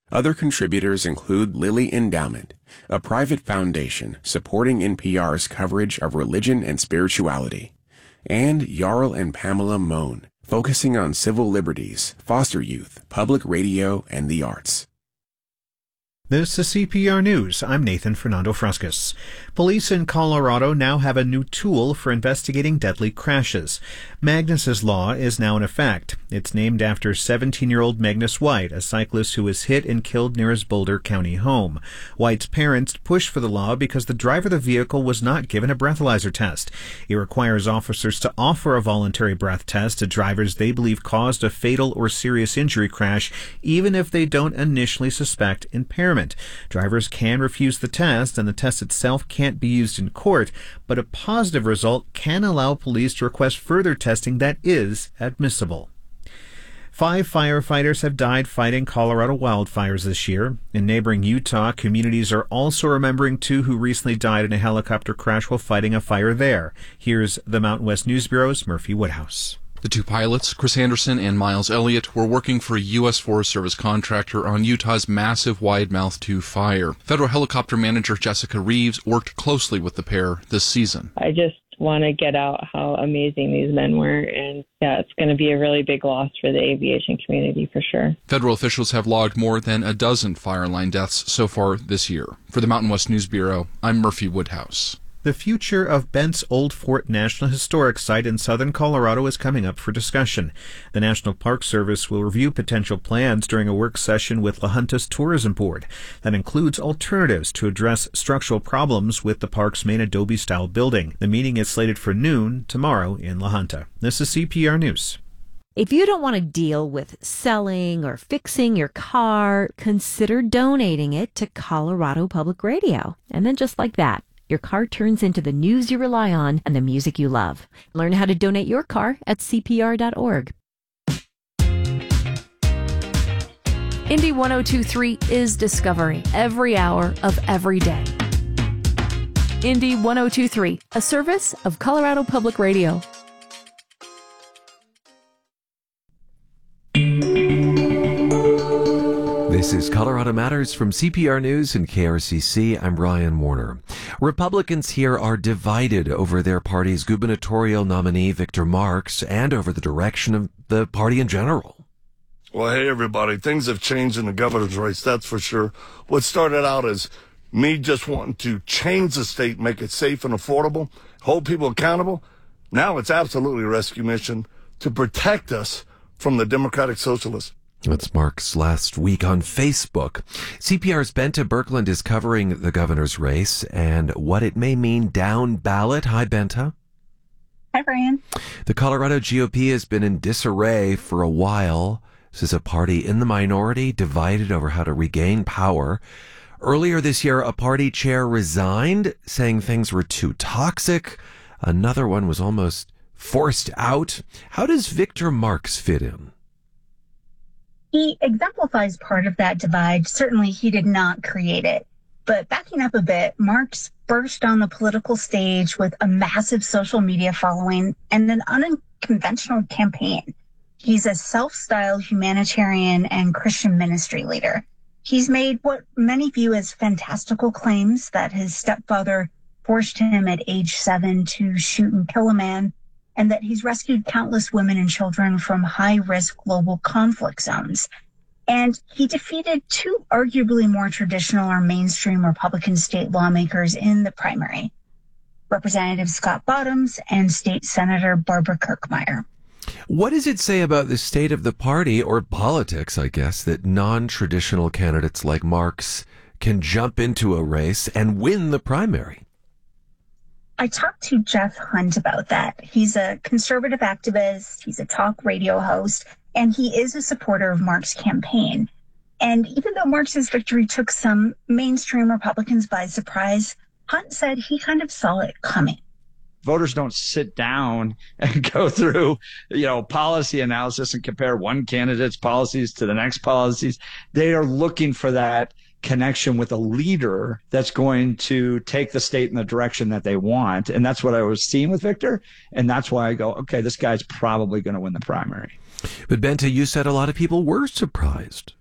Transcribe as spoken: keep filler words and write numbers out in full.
Other contributors include Lilly Endowment, a private foundation supporting N P R's coverage of religion and spirituality, and Jarl and Pamela Mohn, focusing on civil liberties, foster youth, public radio, and the arts. This is C P R News. I'm Nathan Fernando Frascas. Police in Colorado now have a new tool for investigating deadly crashes. Magnus's Law is now in effect. It's named after seventeen-year-old Magnus White, a cyclist who was hit and killed near his Boulder County home. White's parents pushed for the law because the driver of the vehicle was not given a breathalyzer test. It requires officers to offer a voluntary breath test to drivers they believe caused a fatal or serious injury crash, even if they don't initially suspect impairment. Drivers can refuse the test, and the test itself can't be used in court, but a positive result can allow police to request further testing that is admissible. Five firefighters have died fighting Colorado wildfires this year. In neighboring Utah, communities are also remembering two who recently died in a helicopter crash while fighting a fire there. Here's the Mountain West News Bureau's Murphy Woodhouse. The two pilots, Chris Anderson and Miles Elliott, were working for a U S Forest Service contractor on Utah's massive Wide-Mouth two fire. Federal helicopter manager Jessica Reeves worked closely with the pair this season. I just want to get out how amazing these men were, and yeah, it's going to be a really big loss for the aviation community for sure. Federal officials have logged more than a dozen fire line deaths so far this year. For the Mountain West News Bureau, I'm Murphy Woodhouse. The future of Bent's Old Fort National Historic Site in southern Colorado is coming up for discussion. The National Park Service will review potential plans during a work session with La Junta's Tourism Board. That includes alternatives to address structural problems with the park's main adobe-style building. The meeting is slated for noon tomorrow in La Junta. This is C P R News. If you don't want to deal with selling or fixing your car, consider donating it to Colorado Public Radio. And then just like that, your car turns into the news you rely on and the music you love. Learn how to donate your car at C P R dot org. Indy one oh two point three is Discovery every hour of every day. Indy one oh two point three, a service of Colorado Public Radio. This is Colorado Matters from C P R News and K R C C. I'm Brian Warner. Republicans here are divided over their party's gubernatorial nominee, Victor Marx, and over the direction of the party in general. Well, hey, everybody. Things have changed in the governor's race, that's for sure. What started out as me just wanting to change the state, make it safe and affordable, hold people accountable, now it's absolutely a rescue mission to protect us from the Democratic Socialists. That's Mark's last week on Facebook. C P R's Benta Birkeland is covering the governor's race and what it may mean down ballot. Hi, Benta. Hi, Brian. The Colorado G O P has been in disarray for a while. This is a party in the minority, divided over how to regain power. Earlier this year, a party chair resigned, saying things were too toxic. Another one was almost forced out. How does Victor Marx fit in? He exemplifies part of that divide. Certainly, he did not create it. But backing up a bit, Marx burst on the political stage with a massive social media following and an unconventional campaign. He's a self-styled humanitarian and Christian ministry leader. He's made what many view as fantastical claims that his stepfather forced him at age seven to shoot and kill a man, and that he's rescued countless women and children from high-risk global conflict zones. And he defeated two arguably more traditional or mainstream Republican state lawmakers in the primary, Representative Scott Bottoms and State Senator Barbara Kirkmeyer. What does it say about the state of the party, or politics, I guess, that non-traditional candidates like Marx can jump into a race and win the primary? I talked to Jeff Hunt about that. He's a conservative activist, he's a talk radio host, and he is a supporter of Marx's campaign. And even though Marx's victory took some mainstream Republicans by surprise, Hunt said he kind of saw it coming. Voters don't sit down and go through, you know, policy analysis and compare one candidate's policies to the next policies. They are looking for that connection with a leader that's going to take the state in the direction that they want. And that's what I was seeing with Victor. And that's why I go, okay, this guy's probably going to win the primary. But Benta, you said a lot of people were surprised.